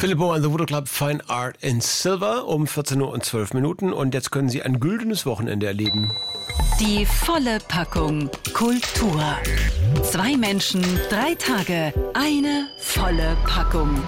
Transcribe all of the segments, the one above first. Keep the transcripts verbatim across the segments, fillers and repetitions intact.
Philippo and the Voodoo Club, Fine Art in Silver um vierzehn Uhr und zwölf Minuten. Und jetzt können Sie ein güldenes Wochenende erleben. Die volle Packung Kultur. Zwei Menschen, drei Tage, eine volle Packung.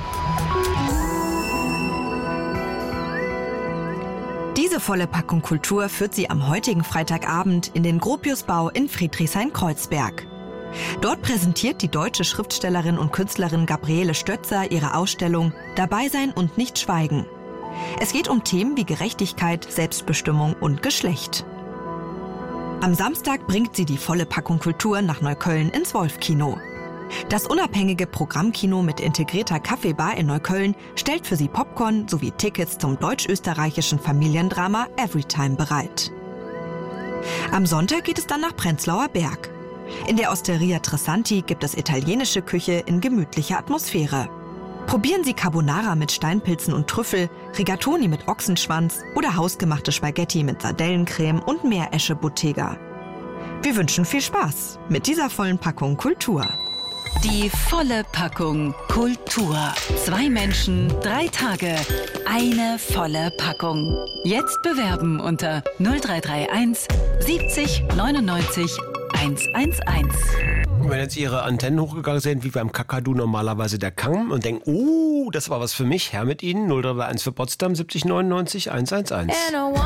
Diese volle Packung Kultur führt Sie am heutigen Freitagabend in den Gropiusbau in Friedrichshain-Kreuzberg. Dort präsentiert die deutsche Schriftstellerin und Künstlerin Gabriele Stötzer ihre Ausstellung Dabei sein und nicht schweigen. Es geht um Themen wie Gerechtigkeit, Selbstbestimmung und Geschlecht. Am Samstag bringt sie die volle Packung Kultur nach Neukölln ins Wolf-Kino. Das unabhängige Programmkino mit integrierter Kaffeebar in Neukölln stellt für Sie Popcorn sowie Tickets zum deutsch-österreichischen Familiendrama Everytime bereit. Am Sonntag geht es dann nach Prenzlauer Berg. In der Osteria Tresanti gibt es italienische Küche in gemütlicher Atmosphäre. Probieren Sie Carbonara mit Steinpilzen und Trüffel, Rigatoni mit Ochsenschwanz oder hausgemachte Spaghetti mit Sardellencreme und Meeresche Bottega. Wir wünschen viel Spaß mit dieser vollen Packung Kultur. Die volle Packung Kultur. Zwei Menschen, drei Tage, eine volle Packung. Jetzt bewerben unter null drei drei eins siebzig neunundneunzig hundertelf. Wenn jetzt Ihre Antennen hochgegangen sind, wie beim Kakadu normalerweise der Kang, und denken, oh, das war was für mich, her mit Ihnen, null drei drei eins für Potsdam, siebzig neunundneunzig hundertelf.